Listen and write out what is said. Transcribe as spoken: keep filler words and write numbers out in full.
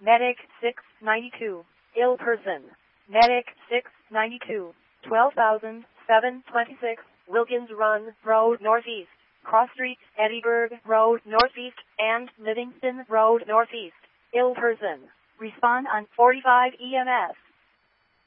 Medic six ninety-two. Ill person. Medic six ninety-two. twelve thousand seven hundred twenty-six. Wilkins Run Road Northeast. Cross Street, Eddyburg Road Northeast, and Livingston Road Northeast. Ill person. Respond on forty-five E M S.